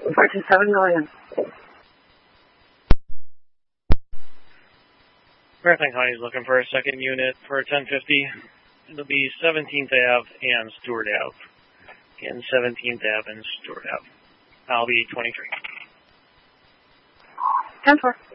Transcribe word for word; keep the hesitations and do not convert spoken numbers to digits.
Approaching seven million. Marathon County is looking for a second unit for ten fifty. It'll be seventeenth Avenue and Stewart Avenue. Again, seventeenth Avenue and Stewart Avenue. I'll be twenty-three. ten four.